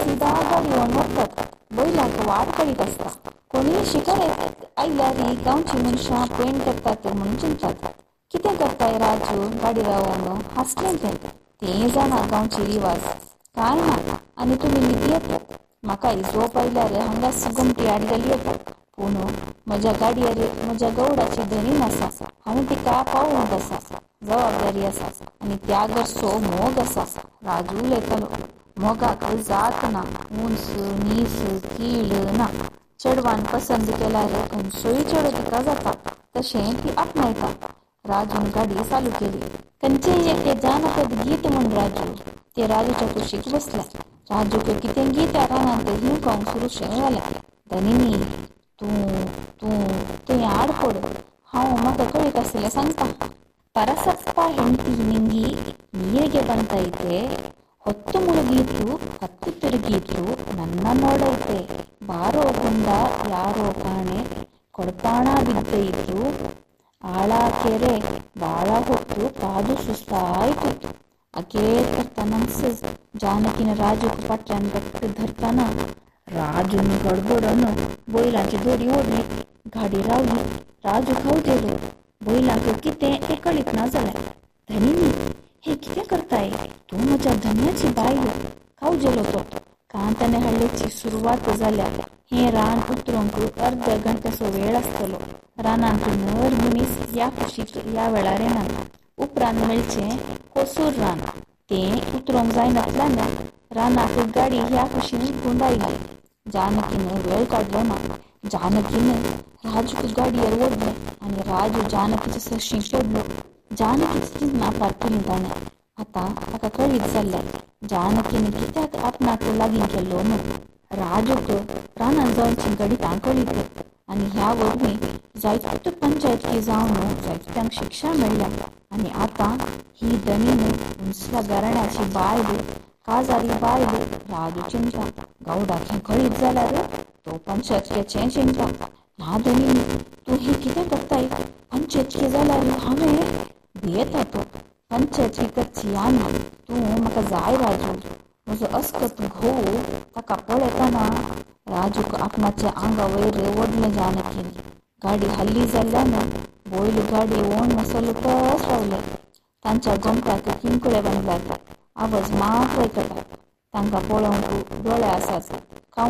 सीधा गाडीवर वतात. बैलाक वाट करीत असता. कोणी शिकायत आयल्यारी गांवची मनशां पयण करतात म्हणून चिंतात. कितें करताय राजू गाडी रावून हासलें तें जाणा गांवची रिवाज. काय ना आनी तुमी न्हिदी येतात. म्हाका झोप आयल्यार हांगा सुगमटी आडगली येता. पूण म्हज्या गाडयेर म्हज्या गौडाची धणीन आसा. हांवें तिका पावोवंक आसा. जबाबदारी आसा आनी त्यागाचो मोग आसा. राजू उलयतालो. मोगाक जात ना, उंच नीस कीड ना. चेडवान पसंद केल्यार खंयच्योय चेडो तिका जाता. तशें ती आपणायता. राजून गाडी चालू केली. खंयचे एक जानपद गीत म्हण राजू. ते राजूच्या कुशीक बसले. राजूक कितें गीत रानांत हिंवपाक सुरू जालें. धनिनी तूं तूं तें आडपड हांव म्हाका कळीत आसलें सांगता. ಪರಸಪ್ಪ ಹೆಂಡತಿ ನಿಂಗಿ ನೀರಿಗೆ ಬಂತೈತೆ, ಹೊತ್ತು ಮುಳುಗೀತು ಹತ್ತು ತಿರುಗೀತು ನನ್ನ ನೋಡೈತೆ, ಬಾರೋ ಗುಂಡ ಯಾರೋ ಕಾಣೆ ಕೊಡ್ಪಾಣ ಬಿದ್ದೈತು, ಆಳ ಕೆರೆ ಬಾಳ ಹೊತ್ತು ಕಾದು ಸುಸ್ತಾಯ್ತು. ಅಕೇ करतानाच जानकीन राजूक फाटल्यान घट्ट धरताना राजून गडबडन बैलांची दोरी ओडली. गाडी रावली. राजू खावजेलो. बैलाक कितें हें कळीत ना जालें. धनिनी हे कितें करताय? तूं म्हज्या धन्याची बायल. खावजेलो तो. कांताने हळ्ळेची सुरवात जाल्या. हें रान उतरूंक अर्द घंटेचो वेळ आसतलो. रानांत नर मनीस ह्या कुशीक ह्या वेळार येनात. उपरांत मेळचें होसूर रान. तें उतरूंक जायनातल्यान रानाक गाडी ह्या कुशीन विकून आयली. जानकीन वेळ काडलो ना. जानकीन राजूक गाडयेर ओडलें आनी राजू जानकीच्या सशी चडलो. जानकीची नापार केली ताणें. आतां ताका कळीत जाल्लें जानकीन कित्याक आपणाक लागीं केल्लो न्हू. राजूक रानांत जावची गाडी कळीत आनी ह्या वरवीं जायत्यो पंचायती जावन जायत्यांक शिक्षा मेळ्ळ्या. आनी आतां ही धनीन उंचल्या घराण्याची बायल, काजारी बायल राजू चिंता. गौडाक हें कळीत जाल्यार तो पंचायतीचें चिंता. ना धनीन तूं हें कितें करताय? पंचायती जाल्यार हांवें भियेता तो. पंचायती करची आनी तूं म्हाका जाय राजू. म्हजो अस्कत घोव ताका पळयतना राजूक आपणाच्या आंगा वयर ओडलें जानकीन. गाडी हल्ली जाल्ल्यान बैल गाडी ओन सलपच रावले. तांच्या गोमटाक किंकुळे बांदल्यात. आवाज मात वयता. तांकां पळोवंक दोळे आसात.